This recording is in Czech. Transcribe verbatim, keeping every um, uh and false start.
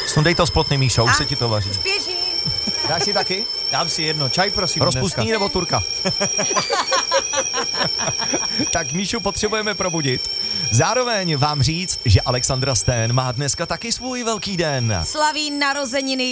Sundej to splotný, Míšo, už se ti to vaří. Už běžím. Dáš si taky? Dám si jedno, čaj prosím. Rozpustný dneska. nebo turka? Tak Míšu potřebujeme probudit. Zároveň vám říct, že Alexandra Stan má dneska taky svůj velký den. Slaví narozeniny